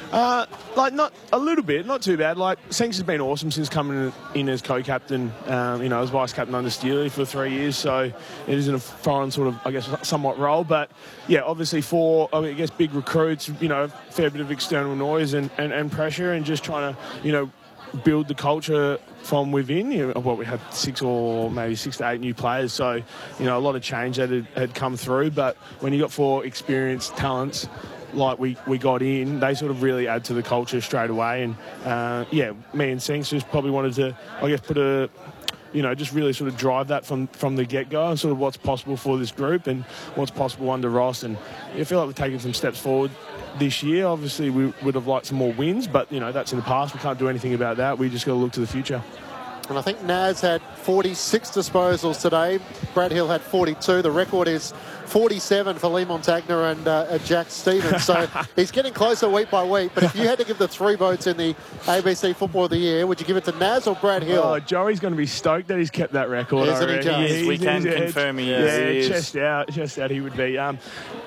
Like, not a little bit, not too bad. Like, Senks has been awesome since coming in as co-captain, as vice-captain under Steely for 3 years, so it is in a foreign sort of, I guess, somewhat role. But, yeah, obviously big recruits, fair bit of external noise and pressure, and just trying to, build the culture from within. We had 6 to 8 new players, so, a lot of change that had come through. But when you got 4 experienced talents like we got in, they sort of really add to the culture straight away. And, me and Senks just probably wanted to, I guess, put just really sort of drive that from the get-go and sort of what's possible for this group and what's possible under Ross. And I feel like we've taken some steps forward this year. Obviously, we would have liked some more wins, but, that's in the past. We can't do anything about that. We just got to look to the future. And I think Naz had 46 disposals today. Brad Hill had 42. The record is 47 for Lee Montagna and Jack Stevens. So he's getting closer week by week. But if you had to give the 3 votes in the ABC Football of the Year, would you give it to Naz or Brad Hill? Oh, Joey's going to be stoked that he's kept that record. Isn't he, Joe? We can confirm he is. Chest out he would be. I'd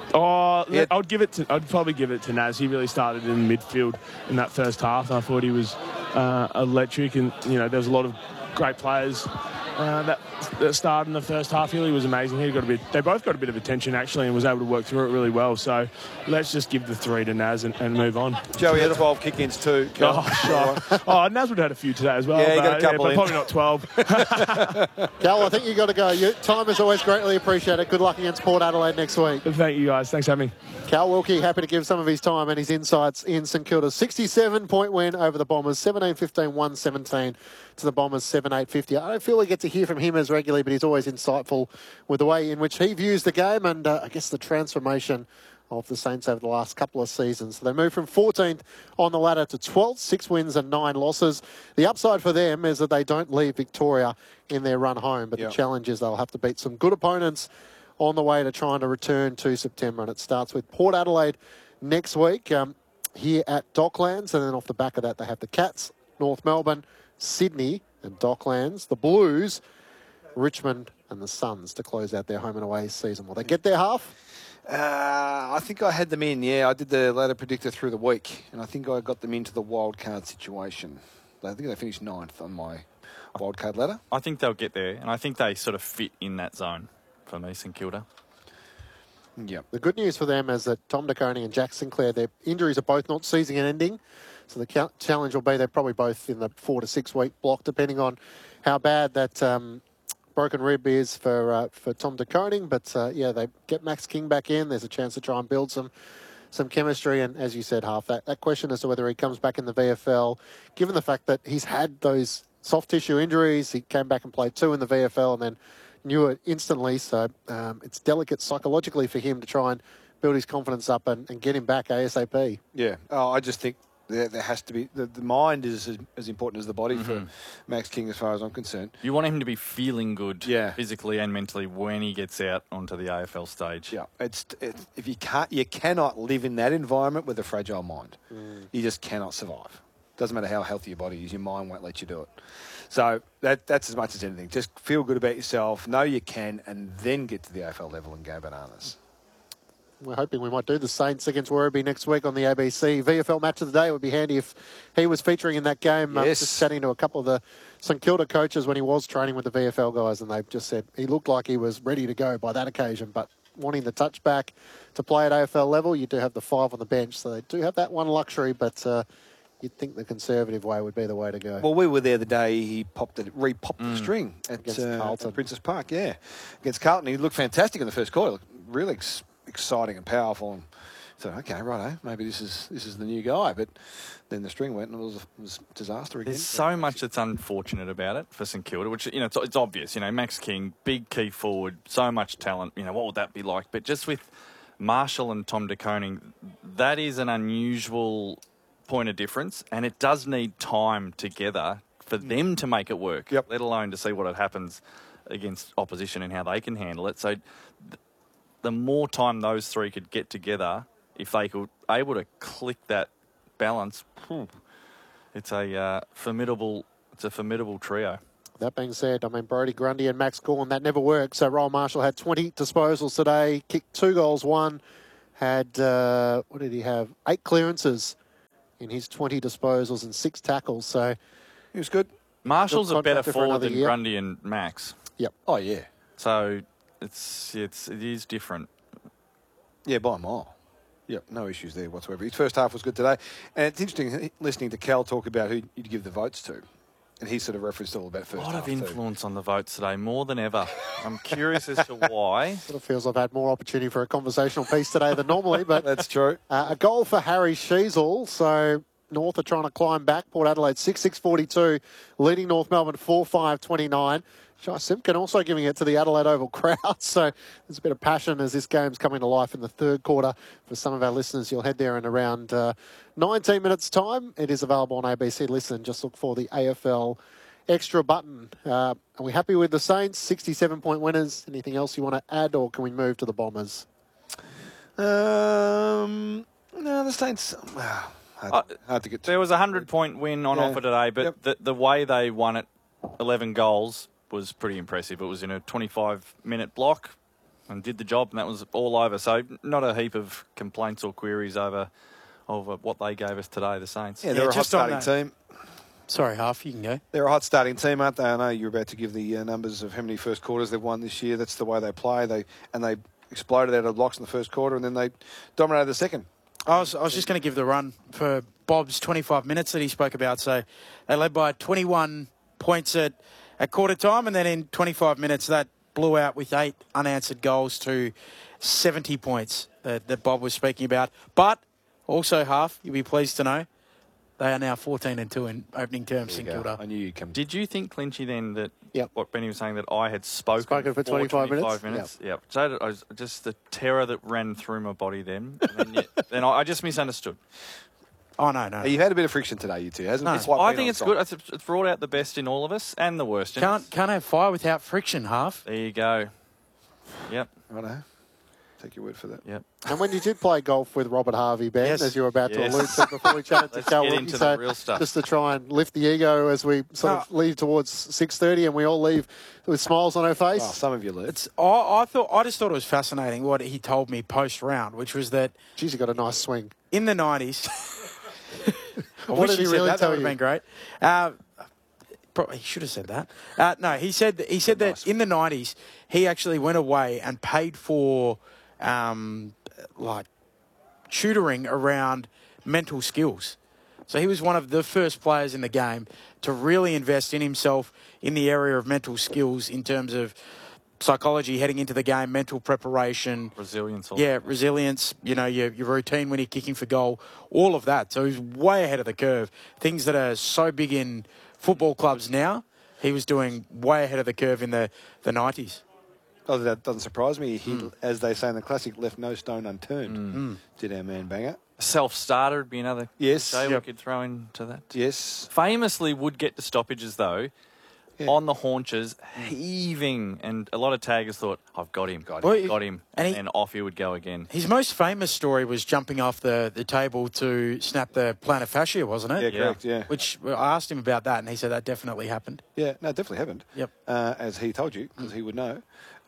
probably give it to Naz. He really started in the midfield in that first half. I thought he was electric, and there was a lot of great players that started in the first half. He was amazing. They both got a bit of attention actually, and was able to work through it really well. So let's just give the 3 to Naz and move on. Joey had 12 kick-ins too. Naz would have had a few today as well. Yeah, he got a couple but probably not 12. Cal, I think you've got to go. Your time is always greatly appreciated. Good luck against Port Adelaide next week. Thank you, guys. Thanks for having me. Cal Wilkie, happy to give some of his time and his insights in St Kilda's 67-point win over the Bombers, 17-15, 1-17 to the Bombers, 7-8-50. I don't feel we get to hear from him as regularly, but he's always insightful with the way in which he views the game and, I guess, the transformation of the Saints over the last couple of seasons. So they moved from 14th on the ladder to 12th, 6 wins and 9 losses. The upside for them is that they don't leave Victoria in their run home, but the challenge is they'll have to beat some good opponents on the way to trying to return to September. And it starts with Port Adelaide next week here at Docklands. And then off the back of that, they have the Cats, North Melbourne, Sydney and Docklands, the Blues, Richmond and the Suns to close out their home and away season. Will they get their half? I think I had them in, I did the ladder predictor through the week, and I think I got them into the wild card situation. I think they finished 9th on my wild card ladder. I think they'll get there, and I think they sort of fit in that zone for me, St Kilda. Yep. The good news for them is that Tom DeConey and Jack Sinclair, their injuries are both not season ending. So the challenge will be they're probably both in the 4 to 6 week block, depending on how bad that broken rib is for Tom DeConing. But, they get Max King back in. There's a chance to try and build some chemistry. And as you said, that question as to whether he comes back in the VFL, given the fact that he's had those soft tissue injuries, he came back and played 2 in the VFL and then knew it instantly. So it's delicate psychologically for him to try and build his confidence up and get him back ASAP. Yeah. I just think there has to be... The mind is as important as the body for Max King as far as I'm concerned. You want him to be feeling good physically and mentally when he gets out onto the AFL stage. Yeah. If you cannot live in that environment with a fragile mind. You just cannot survive. Doesn't matter how healthy your body is, your mind won't let you do it. So that's as much as anything. Just feel good about yourself, know you can, and then get to the AFL level and go bananas. We're hoping we might do the Saints against Werribee next week on the ABC. VFL match of the day. It would be handy if he was featuring in that game. Yes. Just chatting to a couple of the St Kilda coaches when he was training with the VFL guys, and they've just said he looked like he was ready to go by that occasion, but wanting the touchback to play at AFL level, you do have the 5 on the bench, so they do have that one luxury, but you'd think the conservative way would be the way to go. Well, we were there the day he re-popped the string at Princess Park, against Carlton. He looked fantastic in the first quarter. Looked really exciting and powerful. And so, okay, righto, maybe this is the new guy. But then the string went and it was disaster again. There's so much that's unfortunate about it for St Kilda, which, it's obvious. Max King, big key forward, so much talent. What would that be like? But just with Marshall and Tom DeConing, that is an unusual point of difference, and it does need time together for them to make it work, let alone to see what happens against opposition and how they can handle it. So the more time those 3 could get together, if they could able to click that balance, it's a formidable trio. That being said, Brodie Grundy and Max Gorn, that never worked. So Roel Marshall had 20 disposals today, kicked 2 goals, 1, had, what did he have? 8 clearances in his 20 disposals and 6 tackles. So, He was good. Marshall's a better contractor for forward another than year. Grundy and Max. yep. Oh, yeah. So it is different. Yeah, by a mile. Yep, no issues there whatsoever. His first half was good today. And it's interesting listening to Cal talk about who you'd give the votes to. And he sort of referenced all about A first lot half of too. influence on the votes today, more than ever. I'm curious as to why. Sort of feels I've had more opportunity for a conversational piece today than normally, but That's true. a goal for Harry Sheasel. So North are trying to climb back. Port Adelaide 6-6-42, leading North Melbourne 4-5-29. Shai Simpkin also giving it to the Adelaide Oval crowd. So there's a bit of passion as this game's coming to life in the third quarter. For some of our listeners, you'll head there in around 19 minutes' time. It is available on ABC Listen. Just look for the AFL extra button. Are we happy with the Saints? 67-point winners. Anything else you want to add, or can we move to the Bombers? No, the Saints... hard to get to. There was a 100-point win on Yeah. offer today, but Yep. the way they won it, 11 goals, was pretty impressive. It was in a 25-minute block and did the job, and that was all over. So not a heap of complaints or queries over what they gave us today, the Saints. Yeah, they're a hot just on starting team. Sorry, Half, you can go. They're a hot starting team, aren't they? I know you're about to give the numbers of how many first quarters they've won this year. That's the way they play. They exploded out of blocks in the first quarter, and then they dominated the second. I was just going to give the run for Bob's 25 minutes that he spoke about. So they led by 21 points at quarter time, and then in 25 minutes that blew out with 8 unanswered goals to 70 points that Bob was speaking about. But also, Half, you'll be pleased to know, they are now 14-2 in opening terms, St Kilda. I knew you'd come. Did you think, Clinchy, then, that Yep. what Benny was saying, that I had spoken for 25 minutes? Yep. So I was just the terror that ran through my body then. And then I just misunderstood. Oh, no. You've had a bit of friction today, you two, hasn't it? No. I think it's good. It's brought out the best in all of us and the worst in us. Can't have fire without friction, Half. There you go. Yep. Righto. Take your word for that. Yep. And when you did play golf with Robert Harvey, Ben, Yes. as you were about to Yes. allude to before we chatted to Let's Cal get Wilkie, into so the real stuff. just to try and lift the ego as we sort of leave towards 6:30 and we all leave with smiles on our face. Oh, some of you left. I just thought it was fascinating what he told me post round, which was that Geez, you got a nice swing. in the 90s. I What wish did he said really that. tell That would you? have been great. Probably he should have said that. No, he said that in the 90s he actually went away and paid for like tutoring around mental skills. So he was one of the first players in the game to really invest in himself in the area of mental skills in terms of psychology heading into the game, mental preparation, Resilience. resilience, your routine when you're kicking for goal, all of that. So he's way ahead of the curve. Things that are so big in football clubs now, he was doing way ahead of the curve in the 90s. Oh, that doesn't surprise me. He, as they say in the classic, left no stone unturned. Did our man Banger. Self-starter would be another Yes. cliche we Yep. could throw into that. Yes. Famously would get to stoppages, though, on the haunches, heaving. And a lot of taggers thought, I've got him, got him. And And off he would go again. His most famous story was jumping off the table to snap the plantar fascia, wasn't it? Yeah, correct, yeah. Which I asked him about that, and he said that definitely happened. Yeah, no, definitely happened. Yep. As he told you, because he would know.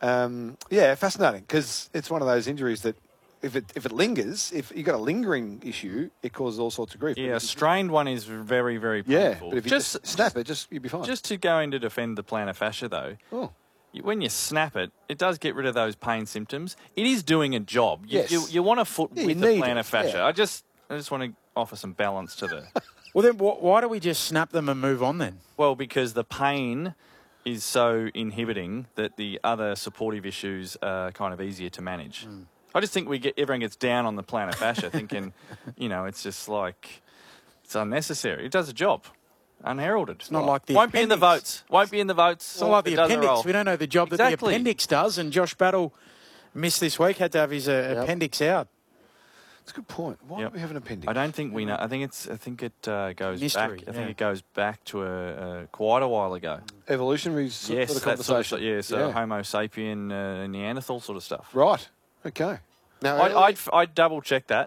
Yeah, fascinating, because it's one of those injuries that if it lingers, if you've got a lingering issue, it causes all sorts of grief. Yeah, a But if strained one is very, very you- yeah, painful. but if you just snap it, you'll be fine. Just to go in to defend the plantar fascia, though, oh. when you snap it, it does get rid of those pain symptoms. It is doing a job. Yes. You want a foot Yeah, with you the need plantar it, fascia. yeah. I just want to offer some balance to the... Well, then why do we just snap them and move on then? Well, because the pain is so inhibiting that the other supportive issues are kind of easier to manage. I just think everyone gets down on the plantar fascia thinking, it's just like, it's unnecessary. It does a job. Unheralded. It's not like the Won't be in the appendix. votes. Won't be in the votes. It's not like It the does a appendix. role. We don't know the job that the Exactly. appendix does, and Josh Battle missed this week, had to have his appendix out. It's a good point. Why Yep. don't we have an appendix? I don't think we know. I think it goes Mystery, back. I yeah. think it goes back to quite a while ago. Evolutionary Yes, sort of that sort of conversation. Homo sapien, Neanderthal sort of stuff. Right. Okay. Now, I'd double check that.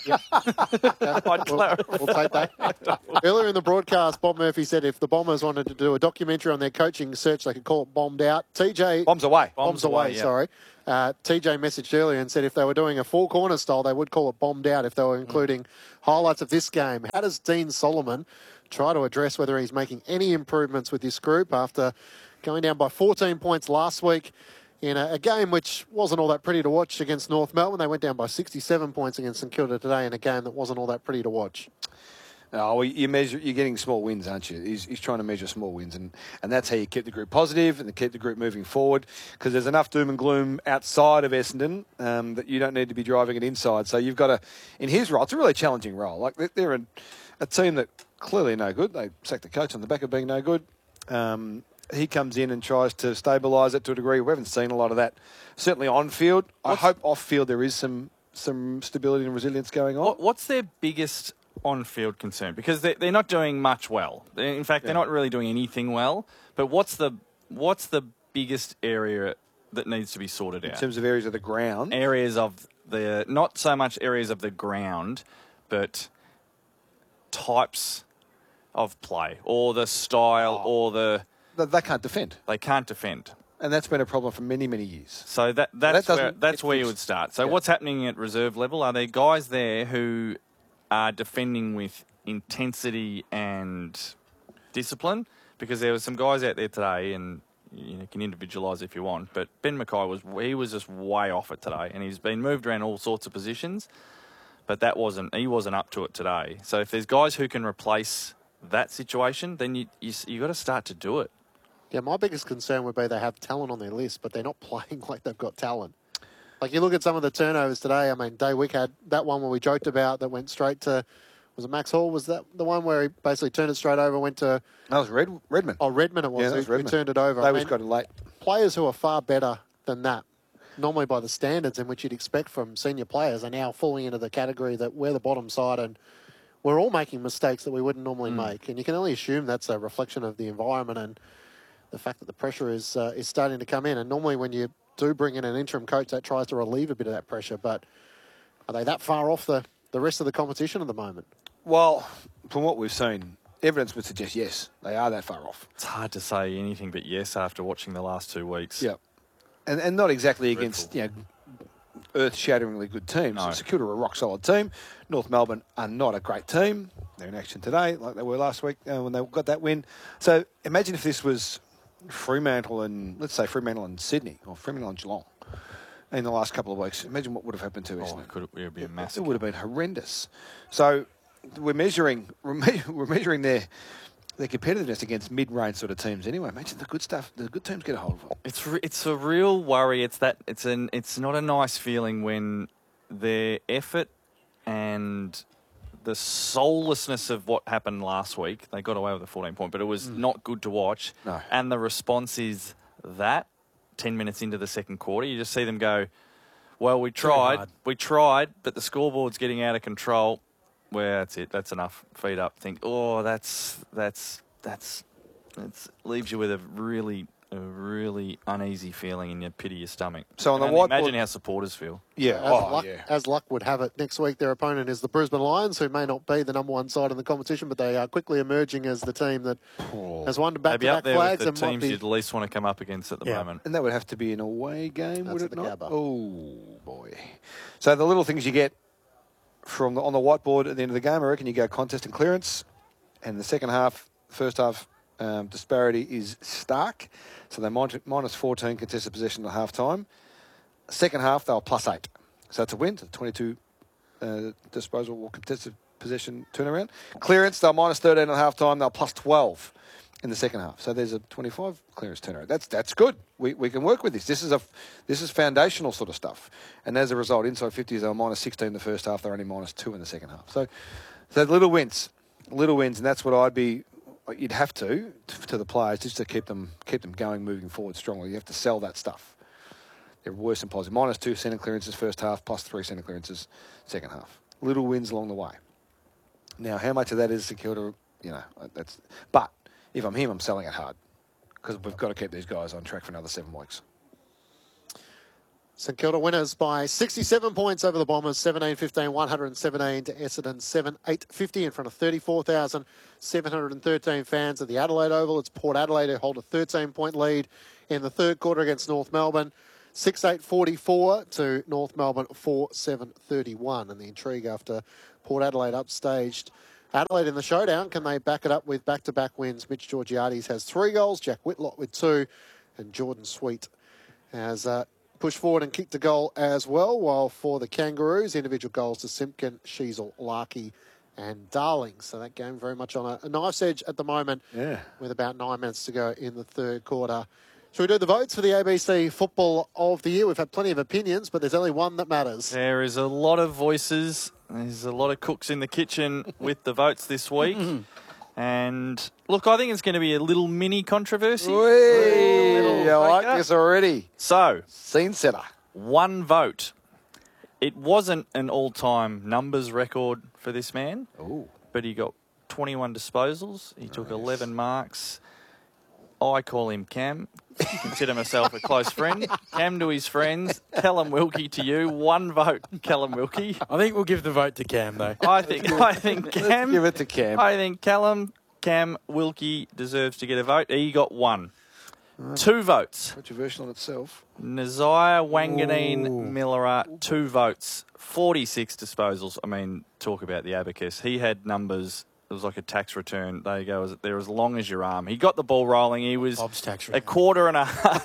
We'll take that. Earlier in the broadcast, Bob Murphy said if the Bombers wanted to do a documentary on their coaching search, they could call it Bombed Out. TJ... Bombs away. Bombs away, yeah. sorry. TJ messaged earlier and said if they were doing a four corner style, they would call it Bombed Out if they were including highlights of this game. How does Dean Solomon try to address whether he's making any improvements with this group after going down by 14 points last week in a game which wasn't all that pretty to watch against North Melbourne? They went down by 67 points against St Kilda today in a game that wasn't all that pretty to watch. No, well, you're getting small wins, aren't you? He's trying to measure small wins, and that's how you keep the group positive and keep the group moving forward, because there's enough doom and gloom outside of Essendon that you don't need to be driving it inside. So you've got to, in his role, it's a really challenging role. Like they're a team that clearly no good. They sacked the coach on the back of being no good. He comes in and tries to stabilise it to a degree. We haven't seen a lot of that, certainly on field. I hope off field there is some stability and resilience going on. What's their biggest on-field concern? Because they're not doing much well. In fact, they're not really doing anything well. But what's the biggest area that needs to be sorted out? In terms of areas of the ground? Areas of not so much areas of the ground, but types of play or the style or the... They can't defend. They can't defend. And that's been a problem for many, many years. So that's where you would start. So what's happening at reserve level? Are there guys there who are defending with intensity and discipline? Because there were some guys out there today, and you can individualise if you want, but Ben Mackay was just way off it today, and he's been moved around all sorts of positions, but he wasn't up to it today. So if there's guys who can replace that situation, then you got to start to do it. Yeah, my biggest concern would be they have talent on their list, but they're not playing like they've got talent. Like, you look at some of the turnovers today. I mean, Daywick had that one where we joked about that went straight to, was it Max Hall? Was that the one where he basically turned it straight over, went to... That was Redmond. Oh, Redmond it was. Yeah, that was Who Redmond. turned it over. They got it late. Players who are far better than that, normally by the standards in which you'd expect from senior players, are now falling into the category that we're the bottom side and we're all making mistakes that we wouldn't normally make. And you can only assume that's a reflection of the environment and the fact that the pressure is starting to come in. And normally when you do bring in an interim coach, that tries to relieve a bit of that pressure. But are they that far off the rest of the competition at the moment? Well, from what we've seen, evidence would suggest yes, they are that far off. It's hard to say anything but yes after watching the last 2 weeks. Yeah. And not exactly against, earth-shatteringly good teams. No. St Kilda are a rock-solid team. North Melbourne are not a great team. They're in action today, like they were last week when they got that win. So imagine if this was Fremantle and Sydney, or Fremantle and Geelong in the last couple of weeks. Imagine what would have happened to Essendon. It would be a massive. It would have been horrendous. So we're measuring their competitiveness against mid-range sort of teams anyway. Imagine the good stuff. The good teams get a hold of it. It's a real worry. It's not a nice feeling when their effort and the soullessness of what happened last week. They got away with a 14-point, but it was not good to watch. No. And the response is that 10 minutes into the second quarter, you just see them go, well, we tried, but the scoreboard's getting out of control. Well, that's it. That's enough. Feet up. Think, oh, that's leaves you with a really uneasy feeling in your pit of your stomach. So on the whiteboard, whiteboard, imagine how supporters feel. Yeah. As luck would have it, next week their opponent is the Brisbane Lions, who may not be the number one side in the competition, but they are quickly emerging as the team that has won They'd be back-to-back up there flags. with And the might teams be, you'd least want to come up against at the moment. And that would have to be an away game, would That's it at the not? Gabba. Oh, boy. So the little things you get on the whiteboard at the end of the game, I reckon you go contest and clearance. And the first half disparity is stark. So they're minus 14 contested possession at half time. Second half, they were plus 8. So that's a win. So 22 disposal or contested possession turnaround. Clearance, they're minus 13 at half time. They're plus 12 in the second half. So there's a 25 clearance turnaround. That's good. We can work with this. This is foundational sort of stuff. And as a result, inside 50s, they were minus 16 in the first half. They're only minus 2 in the second half. So little wins, and that's what you'd have to the players just to keep them going, moving forward strongly. You have to sell that stuff. They're worse than positive. Minus 2 centre clearances first half, plus 3 centre clearances second half. Little wins along the way. Now, how much of that is St Kilda? But if I'm him, I'm selling it hard because we've got to keep these guys on track for another 7 weeks. St Kilda winners by 67 points over the Bombers, 17-15, 117 to Essendon, 7-8-50 in front of 34,713 fans at the Adelaide Oval. It's Port Adelaide who hold a 13-point lead in the third quarter against North Melbourne. 6-8-44 to North Melbourne, 4-7-31. And the intrigue after Port Adelaide upstaged Adelaide in the showdown, can they back it up with back-to-back wins? Mitch Georgiades has 3 goals, Jack Whitlock with 2, and Jordan Sweet has pushed forward and kicked a goal as well, while for the Kangaroos, individual goals to Simpkin, Sheasel, Larkey and Darling. So that game very much on a knife's edge at the moment, with about 9 minutes to go in the third quarter. Shall we do the votes for the ABC Football of the Year? We've had plenty of opinions, but there's only one that matters. There is a lot of voices. There's a lot of cooks in the kitchen with the votes this week. And look, I think it's going to be a little mini controversy. I like this already. So, Scene setter. 1 vote. It wasn't an all-time numbers record for this man, but he got 21 disposals. He took 11 marks. I call him Cam. Consider myself a close friend. Cam to his friends. Callum Wilkie to you. 1 vote, Callum Wilkie. I think we'll give the vote to Cam, though. I think Cam. Give it to Cam. I think Cam Wilkie deserves to get a vote. He got 1. 2 votes. Controversial in itself. Nazaya Wanganeen Millera, 2 votes. 46 disposals. I mean, talk about the abacus. He had numbers. It was like a tax return. There you go. They're as long as your arm. He got the ball rolling. He was Bob's tax a return. quarter and a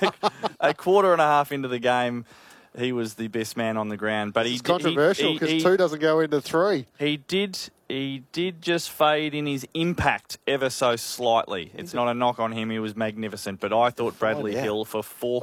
half into the game. He was the best man on the ground. But It's controversial because 2 doesn't go into 3. He did just fade in his impact ever so slightly. It's not a knock on him. He was magnificent. But I thought Bradley Hill for 4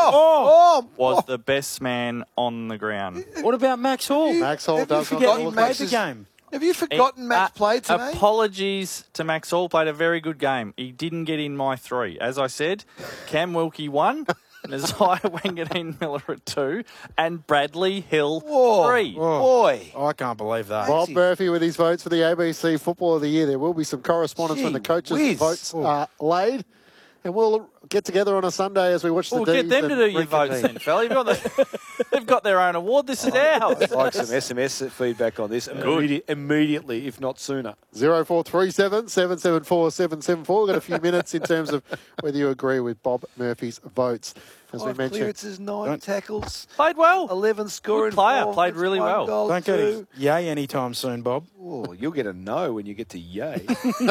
was the best man on the ground. What about Max Hall? Max Hall does not He look played the game. Have you forgotten Max played today? Apologies to Max Hall. Played a very good game. He didn't get in my 3. As I said, Cam Wilkie 1, Nazaya Wanganeen Miller at 2, and Bradley Hill 3. Boy. I can't believe that. Bob Murphy with his votes for the ABC Football of the Year. There will be some correspondence when the coaches' votes are laid. And we'll get together on a Sunday as we watch the Get them to do your votes then, fella. They've got their own award. This is ours. I'd like some SMS feedback on this immediately, if not sooner. 0437 774 774. We've got a few minutes in terms of whether you agree with Bob Murphy's votes. As we 5 mentioned, clearances, 9 tackles, Played well. 11 scoring. Good player. 4 Played really 1 well. goal, Don't get 2. a yay anytime soon, Bob. Oh, you'll get a no when you get to yay.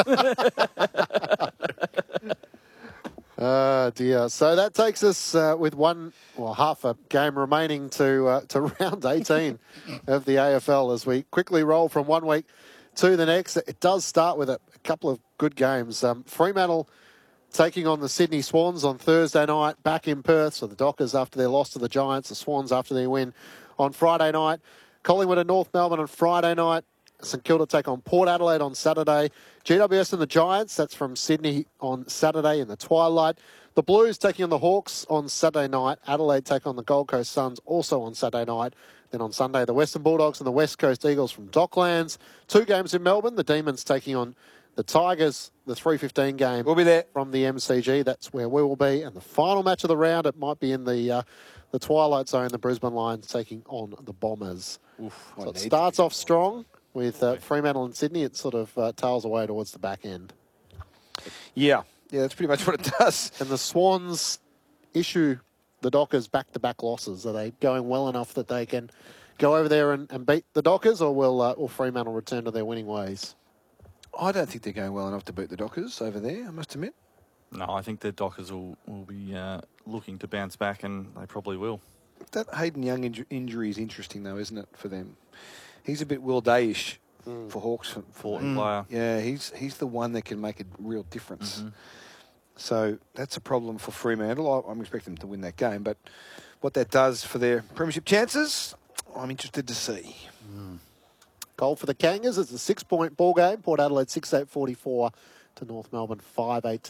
Dear. So that takes us with half a game remaining to round 18 of the AFL as we quickly roll from one week to the next. It does start with a couple of good games. Fremantle taking on the Sydney Swans on Thursday night back in Perth. So the Dockers after their loss to the Giants, the Swans after their win on Friday night. Collingwood and North Melbourne on Friday night. St Kilda take on Port Adelaide on Saturday. GWS and the Giants, that's from Sydney on Saturday in the twilight. The Blues taking on the Hawks on Saturday night. Adelaide take on the Gold Coast Suns also on Saturday night. Then on Sunday, the Western Bulldogs and the West Coast Eagles from Docklands. 2 games in Melbourne. The Demons taking on the Tigers, the 3:15 game. We'll be there. From the MCG. That's where we will be. And the final match of the round, it might be in the twilight zone. The Brisbane Lions taking on the Bombers. So it starts off strong. With Fremantle and Sydney, it sort of tails away towards the back end. Yeah, that's pretty much what it does. And the Swans issue the Dockers back-to-back losses. Are they going well enough that they can go over there and beat the Dockers, or will Fremantle return to their winning ways? I don't think they're going well enough to beat the Dockers over there, I must admit. No, I think the Dockers will be looking to bounce back, and they probably will. That Hayden Young injury is interesting, though, isn't it, for them? He's a bit Will Day-ish for Hawks. Player. Yeah, he's the one that can make a real difference. So that's a problem for Fremantle. I'm expecting them to win that game, but what that does for their premiership chances, I'm interested to see. Goal for the Kangas. It's a 6-point ball game. Port Adelaide 6-8-44 to North Melbourne 5-8-38.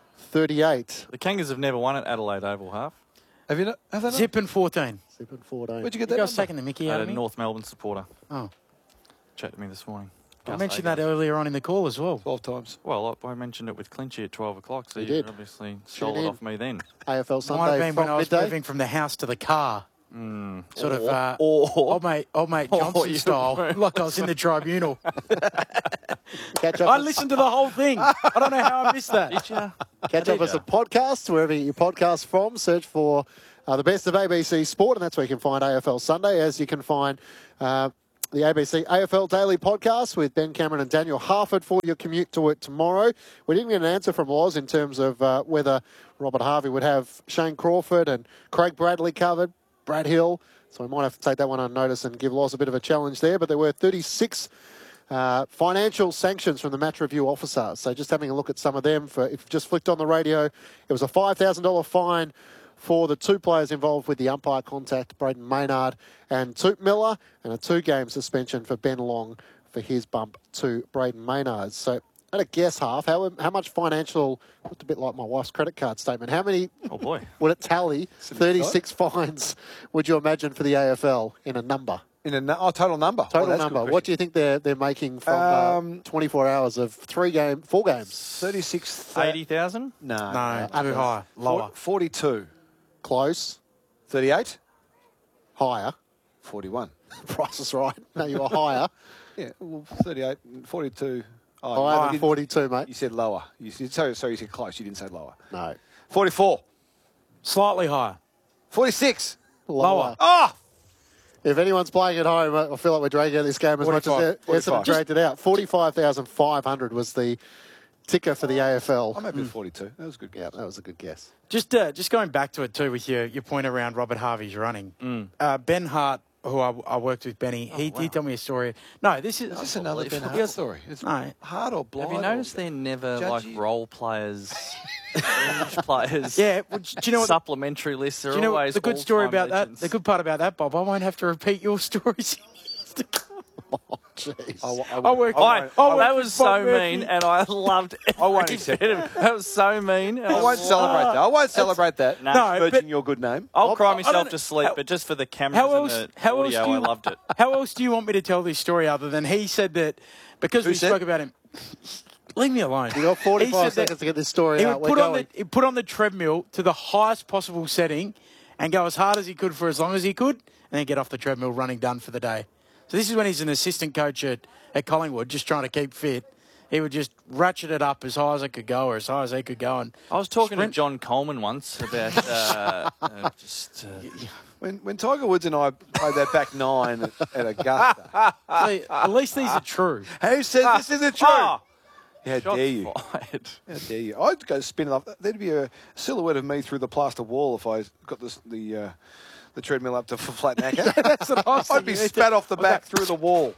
The Kangas have never won at Adelaide Oval half. Have you not? Have they not? Zip and 14. 7-14. Where'd you get You that? guys number? taking the mickey I out had of a me? North Melbourne supporter. Oh. Chat to me this morning. I mentioned that earlier on in the call as well. 12 times. Well, I mentioned it with Clinchy at 12 o'clock, so You you did. obviously stole Tune it in. off me then. AFL Might have Sunday been when from I was midday. moving from the house to the car. Sort of or old mate Johnson you- style, like I was in the tribunal. Catch up I us- listened to the whole thing. I don't know how I missed that. Catch up as a podcast, wherever you get your podcast from. Search for the best of ABC Sport, and that's where you can find AFL Sunday, as you can find the ABC AFL Daily Podcast with Ben Cameron and Daniel Harford for your commute to it tomorrow. We didn't get an answer from Loz in terms of whether Robert Harvey would have Shane Crawford and Craig Bradley covered, Brad Hill. So we might have to take that one on notice and give Loz a bit of a challenge there. But there were 36 financial sanctions from the match review officer. So just having a look at some of them. If you just flicked on the radio, it was a $5,000 fine for the two players involved with the umpire contact, Braden Maynard and Toot Miller, and a 2-game suspension for Ben Long for his bump to Braden Maynard. So at a guess half, how much financial, looked a bit like my wife's credit card statement, how many Oh boy. would it tally, 36 fines, would you imagine, for the AFL in a number? In a total number. Total that's a number. good What do you think they're making from 24 hours of 4 games? 36. 80,000? No. No, too high. Lower. 42. Close. 38. Higher. 41. Price is right. No, you were higher. Yeah, well, 38 and 42. Oh, Higher you than 42, mate. You said lower. Sorry, you said close. You didn't say lower. No. 44. Slightly higher. 46. Lower. Oh! If anyone's playing at home, I feel like we're dragging out this game as much as 45. Essendon dragged it out. 45,500 was the ticker for the AFL. I'm happy with 42. That was a good guess. Yeah, that was a good guess. Just going back to it too with your point around Robert Harvey's running. Ben Hart, who I worked with, Benny, he told me a story. No, this is... Is this another Ben Unbelievable. Hart story? It's No. hard or blind? Have you noticed they're never like Judgy? role players, fringe players? Yeah, well, do you know what... Supplementary lists are Do you know always the good story all-time about legends. that? The good part about that, Bob, I won't have to repeat your stories. Oh, jeez. I worked. That was so mean, and I loved it. I won't accept it. That was so mean. I won't celebrate that. I won't celebrate that. No, Merging but- your good name. I'll cry I myself don't- to sleep, but just for the cameras How and else? the How else audio, do you? I loved it. How else do you want me to tell this story other than he said that because we said? spoke about him? Leave me alone. You got He 45 said that seconds to get this story He out. would We're going. he put on the treadmill to the highest possible setting and go as hard as he could for as long as he could, and then get off the treadmill running done for the day. So this is when he's an assistant coach at Collingwood, just trying to keep fit. He would just ratchet it up as high as it could go, or as high as he could go. And I was talking sprint. to John Coleman once about When Tiger Woods and I played that back 9 at Augusta, See, at least these are true. who said this isn't true? Ah, How shots dare you? fired. How dare you? I'd go spinning off. There'd be a silhouette of me through the plaster wall if I got the treadmill up to flat knacker. That's what I was I'd be thinking. spat off the back through the wall.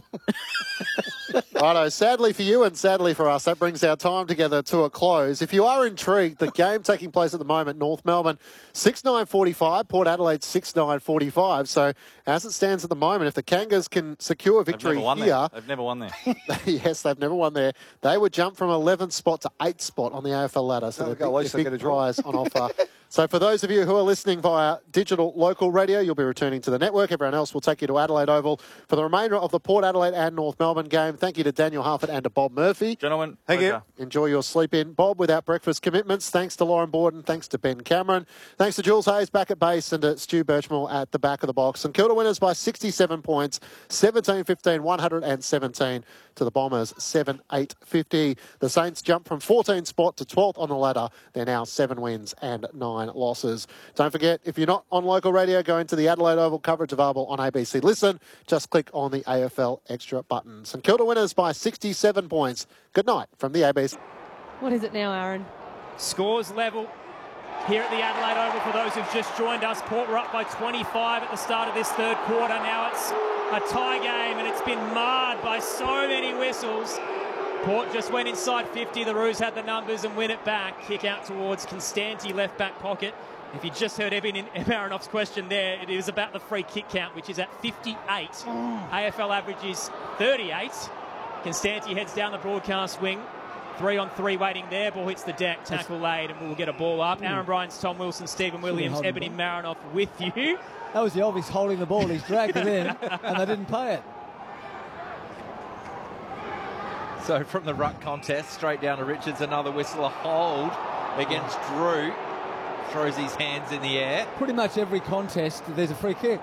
Righto, sadly for you and sadly for us, that brings our time together to a close. If you are intrigued, the game taking place at the moment, North Melbourne 6-9-45, Port Adelaide 6-9-45. So as it stands at the moment, if the Kangas can secure They've victory never won here, there. They've never won there. yes, they've never won there. They would jump from 11th spot to 8th spot on the AFL ladder. So There we the go, at big, least the they big get a draw. prize on offer. So for those of you who are listening via digital local radio, you'll be returning to the network. Everyone else will take you to Adelaide Oval for the remainder of the Port Adelaide and North Melbourne game. Thank you to Daniel Harford and to Bob Murphy. Gentlemen, Thank you. pleasure. Enjoy your sleep in. Bob, without breakfast commitments. Thanks to Lauren Borden. Thanks to Ben Cameron. Thanks to Jules Hayes back at base and to Stu Birchmore at the back of the box. St Kilda winners by 67 points, 17-15, 117 to the Bombers, 7-8-50. The Saints jump from 14th spot to 12th on the ladder. They're now 7 wins and 9 losses. Don't forget, if you're not on local radio, go into the Adelaide Oval coverage available on ABC Listen. Just click on the AFL Extra button. St Kilda winners by 67 points. Good night from the ABC. What is it now, Aaron? Scores level here at the Adelaide Oval for those who've just joined us. Port were up by 25 at the start of this third quarter. Now it's a tie game and it's been marred by so many whistles. Port just went inside 50. The Roos had the numbers and win it back. Kick out towards Constanti, left back pocket. If you just heard Evan Marinoff's question there, it is about the free kick count, which is at 58. AFL average is 38. Constanti heads down the broadcast wing. 3-on-3 waiting there. Ball hits the deck. Tackle laid and we'll get a ball up. Aaron Bryans, Tom Wilson, Stephen Williams, holding Ebony the Marinoff with you. That was the obvious holding the ball. He's dragged it in and they didn't pay it. So from the ruck contest, straight down to Richards, another whistle, a hold against Drew. throws his hands in the air. Pretty much every contest, there's a free kick.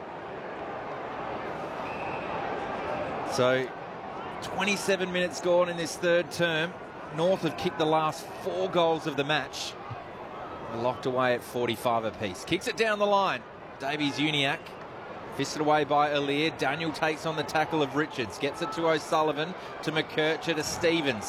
So 27 minutes gone in this third term. North have kicked the last 4 goals of the match. They're locked away at 45 apiece. Kicks it down the line. Davies Uniacke. Fisted away by Aliir. Daniel takes on the tackle of Richards. Gets it to O'Sullivan, to McKercher, to Stevens.